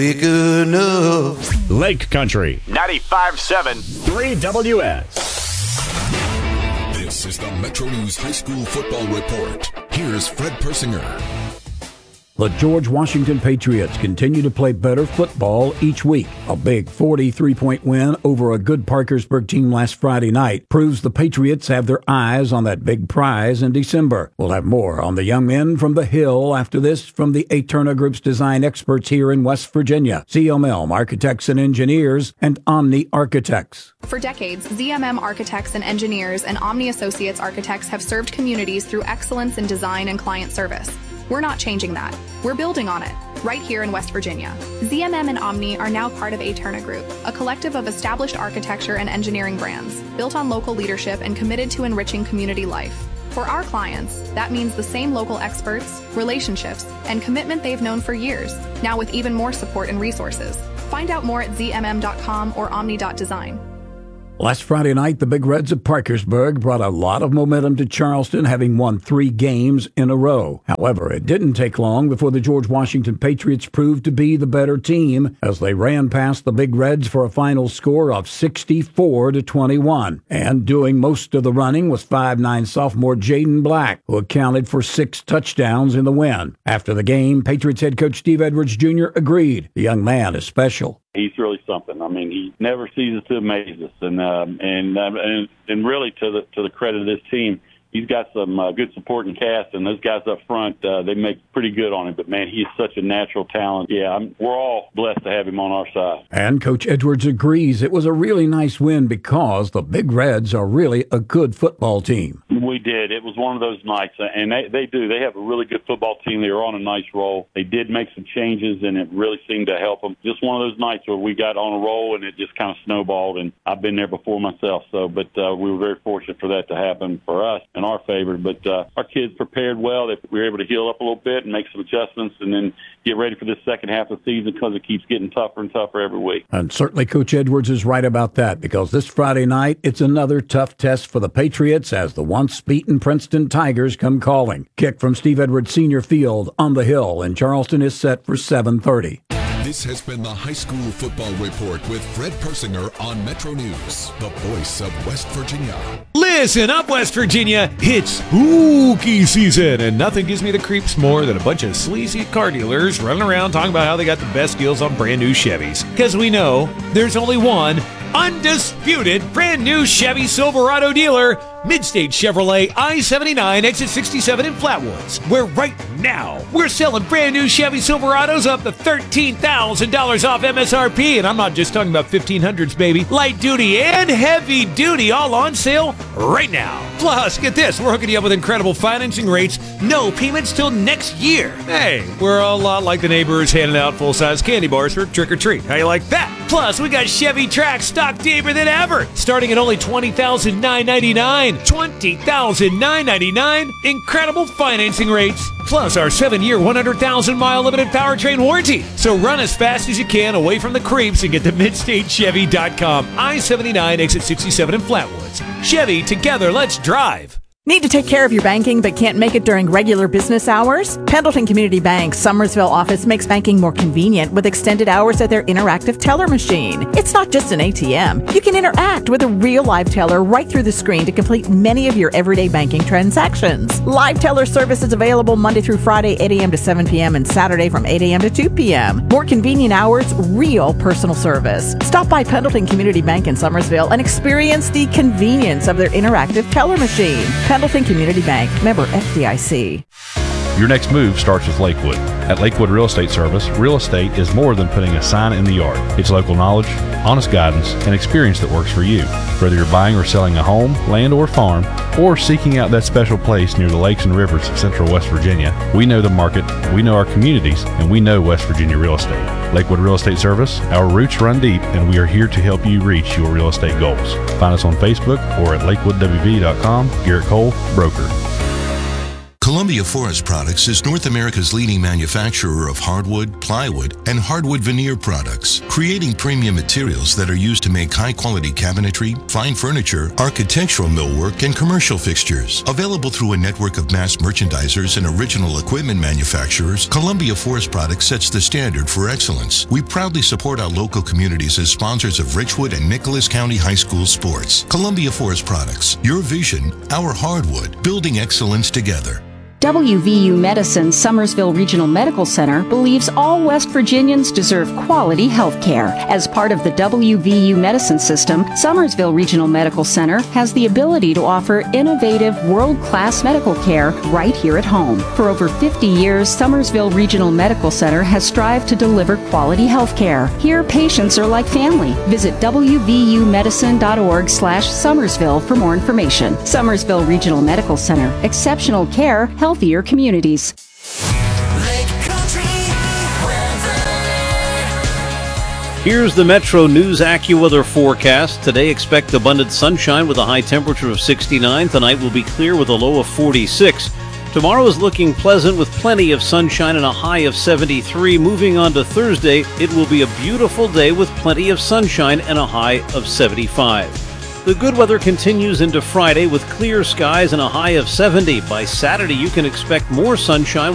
Big enough. Lake Country 95.7 3WS. This is the Metro News High School Football Report. Here's Fred Persinger. The George Washington Patriots continue to play better football each week. A big 43-point win over a good Parkersburg team last Friday night proves the Patriots have their eyes on that big prize in December. We'll have more on the young men from the Hill after this from the Eterna Group's design experts here in West Virginia, ZMM Architects and Engineers and Omni Architects. For decades, ZMM Architects and Engineers and Omni Associates Architects have served communities through excellence in design and client service. We're not changing that. We're building on it, right here in West Virginia. ZMM and Omni are now part of Eterna Group, a collective of established architecture and engineering brands, built on local leadership and committed to enriching community life. For our clients, that means the same local experts, relationships, and commitment they've known for years, now with even more support and resources. Find out more at zmm.com or omni.design. Last Friday night, the Big Reds of Parkersburg brought a lot of momentum to Charleston, having won 3 games in a row. However, it didn't take long before the George Washington Patriots proved to be the better team as they ran past the Big Reds for a final score of 64-21. And doing most of the running was 5'9" sophomore Jaden Black, who accounted for 6 touchdowns in the win. After the game, Patriots head coach Steve Edwards Jr. agreed the young man is special. He's really something. I mean, he never ceases to amaze us, and really to the credit of this team, he's got some good supporting cast, and those guys up front, they make pretty good on him. But man, he's such a natural talent. Yeah, we're all blessed to have him on our side. And Coach Edwards agrees it was a really nice win because the Big Reds are really a good football team. We did. It was one of those nights, and they do. They have a really good football team. They were on a nice roll. They did make some changes, and it really seemed to help them. Just one of those nights where we got on a roll, and it just kind of snowballed, and I've been there before myself. But we were very fortunate for that to happen for us in our favor. But our kids prepared well. We were able to heal up a little bit and make some adjustments and then get ready for this second half of the season because it keeps getting tougher and tougher every week. And certainly Coach Edwards is right about that because this Friday night, it's another tough test for the Patriots as the once-beaten Princeton Tigers come calling. Kick from Steve Edwards Senior Field on the Hill in Charleston is set for 7:30. This has been the High School Football Report with Fred Persinger on Metro News, the voice of West Virginia. Listen up, West Virginia. It's spooky season, and nothing gives me the creeps more than a bunch of sleazy car dealers running around talking about how they got the best deals on brand new Chevys. Because we know there's only one undisputed brand new Chevy Silverado dealer, Midstate Chevrolet I-79 exit 67 in Flatwoods, where right now we're selling brand new Chevy Silverados up to $13,000 off MSRP, and I'm not just talking about 1500s, baby. Light duty and heavy duty all on sale right now. Plus, get this, we're hooking you up with incredible financing rates, no payments till next year. Hey, we're a lot like the neighbors handing out full-size candy bars for trick-or-treat. How you like that? Plus, we got Chevy Trax stock deeper than ever, starting at only $20,999. $20,999. Incredible financing rates. Plus our 7-year, 100,000-mile limited powertrain warranty. So run as fast as you can away from the creeps and get to MidstateChevy.com. I-79 exit 67 in Flatwoods. Chevy, together, let's drive. Need to take care of your banking but can't make it during regular business hours? Pendleton Community Bank's Summersville office makes banking more convenient with extended hours at their interactive teller machine. It's not just an ATM. You can interact with a real live teller right through the screen to complete many of your everyday banking transactions. Live teller service is available Monday through Friday, 8 a.m. to 7 p.m. and Saturday from 8 a.m. to 2 p.m. More convenient hours, real personal service. Stop by Pendleton Community Bank in Summersville and experience the convenience of their interactive teller machine. Pendleton Community Bank, member FDIC. Your next move starts with Lakewood. At Lakewood Real Estate Service, real estate is more than putting a sign in the yard. It's local knowledge, honest guidance, and experience that works for you. Whether you're buying or selling a home, land, or farm, or seeking out that special place near the lakes and rivers of central West Virginia, we know the market, we know our communities, and we know West Virginia real estate. Lakewood Real Estate Service, our roots run deep, and we are here to help you reach your real estate goals. Find us on Facebook or at lakewoodwv.com. Garrett Cole, broker. Columbia Forest Products is North America's leading manufacturer of hardwood, plywood, and hardwood veneer products, creating premium materials that are used to make high-quality cabinetry, fine furniture, architectural millwork, and commercial fixtures. Available through a network of mass merchandisers and original equipment manufacturers, Columbia Forest Products sets the standard for excellence. We proudly support our local communities as sponsors of Richwood and Nicholas County High School sports. Columbia Forest Products, your vision, our hardwood, building excellence together. WVU Medicine Summersville Regional Medical Center believes all West Virginians deserve quality health care. As part of the WVU Medicine System, Summersville Regional Medical Center has the ability to offer innovative, world-class medical care right here at home. For over 50 years, Summersville Regional Medical Center has strived to deliver quality health care. Here, patients are like family. Visit wvumedicine.org/Summersville for more information. Summersville Regional Medical Center. Exceptional care, healthier communities. Here's the Metro News AccuWeather forecast. Today, expect abundant sunshine with a high temperature of 69. Tonight will be clear with a low of 46. Tomorrow is looking pleasant with plenty of sunshine and a high of 73. Moving on to Thursday, it will be a beautiful day with plenty of sunshine and a high of 75. The good weather continues into Friday with clear skies and a high of 70. By Saturday, you can expect more sunshine